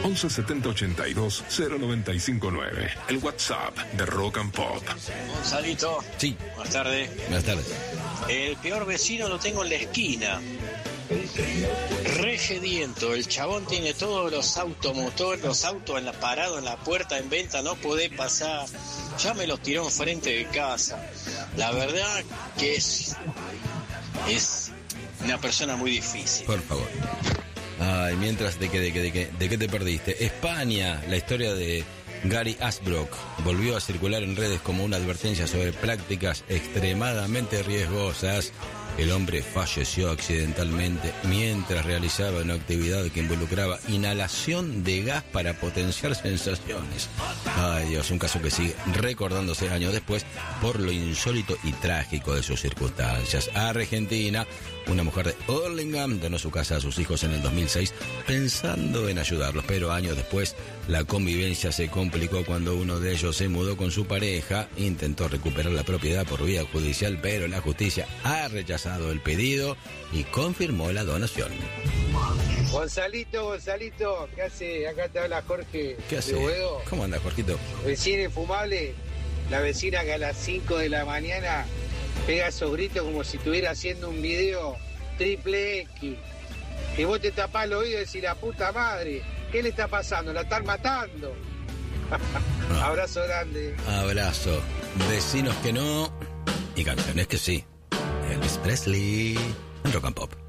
11 70 82 0959. El WhatsApp de Rock and Pop. Gonzalito. Sí. Buenas tardes. Buenas tardes. El peor vecino lo tengo en la esquina. Regediento, el chabón tiene todos los automotores, los autos parados en la puerta en venta, no podés pasar. Ya me los tiró enfrente de casa. La verdad que es una persona muy difícil. Por favor. Ay, mientras, ¿de qué te perdiste? España, la historia de Gary Asbrook volvió a circular en redes como una advertencia sobre prácticas extremadamente riesgosas. El hombre falleció accidentalmente mientras realizaba una actividad que involucraba inhalación de gas para potenciar sensaciones. Ay Dios, un caso que sigue recordándose años después por lo insólito y trágico de sus circunstancias. Argentina, una mujer de Hurlingham donó su casa a sus hijos en el 2006 pensando en ayudarlos, pero años después la convivencia se complicó cuando uno de ellos se mudó con su pareja, intentó recuperar la propiedad por vía judicial, pero la justicia ha rechazado el pedido y confirmó la donación. Gonzalito, ¿qué hace? Acá te habla Jorge. ¿Qué hace? ¿Cómo anda, Jorgito? Vecina infumable, la vecina que a las 5 de la mañana pega esos gritos como si estuviera haciendo un video triple X. Que vos te tapás el oído y decís, la puta madre, ¿qué le está pasando? ¿La están matando? No. Abrazo grande. Abrazo. Vecinos que no y canciones que sí. Elvis Presley en Rock and Pop.